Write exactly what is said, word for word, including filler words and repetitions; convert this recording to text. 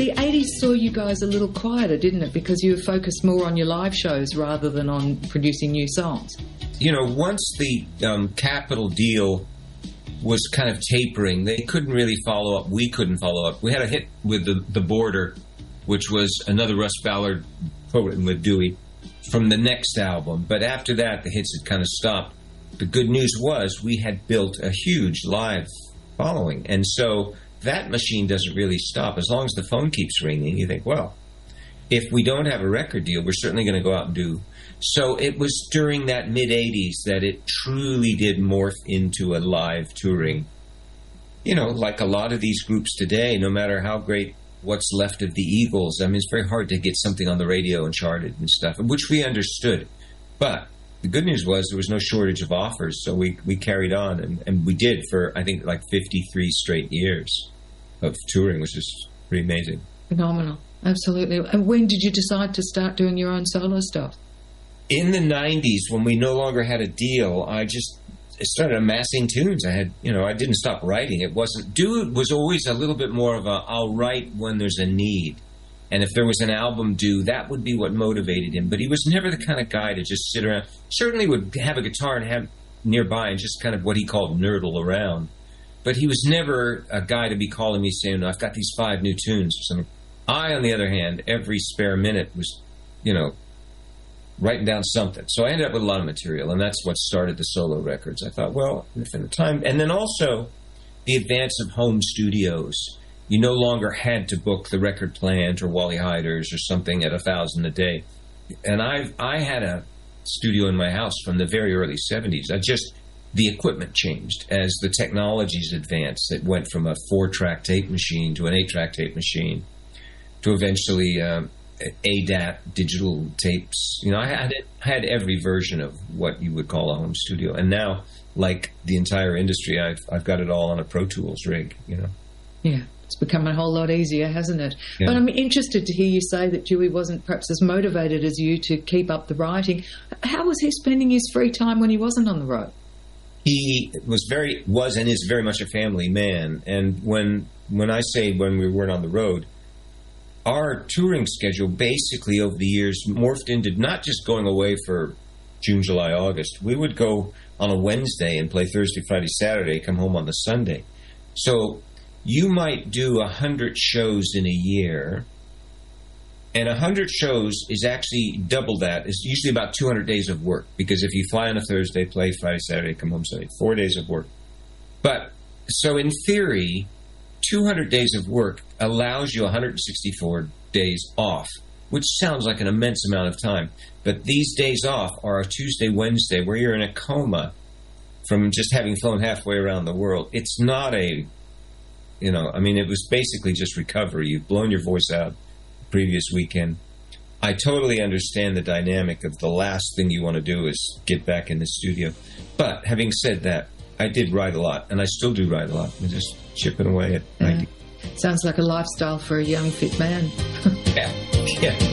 the eighties saw you guys a little quieter, didn't it? Because you were focused more on your live shows rather than on producing new songs. You know, once the um, Capitol deal was kind of tapering, they couldn't really follow up. We couldn't follow up. We had a hit with The, the Border, which was another Russ Ballard co-written with Dewey from the next album. But after that, the hits had kind of stopped. The good news was we had built a huge live following. And so that machine doesn't really stop. As long as the phone keeps ringing, you think, well, if we don't have a record deal, we're certainly going to go out and do. So it was during that mid-eighties that it truly did morph into a live touring. You know, like a lot of these groups today, no matter how great what's left of the Eagles, I mean, it's very hard to get something on the radio and charted and stuff, which we understood. But the good news was there was no shortage of offers, so we, we carried on, and, and we did for, I think, like fifty-three straight years of touring, which is pretty amazing. Phenomenal. Absolutely. And when did you decide to start doing your own solo stuff? In the nineties, when we no longer had a deal, I just started amassing tunes. I had, you know, I didn't stop writing. It wasn't, Dude was always a little bit more of a, I'll write when there's a need. And if there was an album due, that would be what motivated him. But he was never the kind of guy to just sit around. Certainly would have a guitar and have nearby and just kind of what he called nerdle around. But he was never a guy to be calling me saying, I've got these five new tunes or something. I, on the other hand, every spare minute was, you know, writing down something. So I ended up with a lot of material, and that's what started the solo records. I thought, well, if in the time... And then also the advance of home studios. You no longer had to book the Record Plant or Wally Heider's or something at a thousand a day. And I I had a studio in my house from the very early seventies. I just... The equipment changed as the technologies advanced. It went from a four-track tape machine to an eight-track tape machine to eventually... Uh, A D A T, digital tapes. You know, I had it, I had every version of what you would call a home studio. And now, like the entire industry, I've I've got it all on a Pro Tools rig, you know. Yeah, it's become a whole lot easier, hasn't it? Yeah. But I'm interested to hear you say that Dewey wasn't perhaps as motivated as you to keep up the writing. How was he spending his free time when he wasn't on the road? He was very was and is very much a family man. And when when I say when we weren't on the road, our touring schedule basically over the years morphed into not just going away for June, July, August. We would go on a Wednesday and play Thursday, Friday, Saturday, come home on the Sunday. So you might do a hundred shows in a year, and a hundred shows is actually double that. It's usually about two hundred days of work, because if you fly on a Thursday, play Friday, Saturday, come home Sunday, four days of work. But, so in theory, two hundred days of work allows you one hundred sixty-four days off, which sounds like an immense amount of time. But these days off are a Tuesday, Wednesday, where you're in a coma from just having flown halfway around the world. It's not a, you know, I mean, it was basically just recovery. You've blown your voice out the previous weekend. I totally understand the dynamic of the last thing you want to do is get back in the studio. But having said that, I did write a lot, and I still do write a lot. I'm just chipping away at yeah. ninety. Sounds like a lifestyle for a young, fit man. yeah, yeah.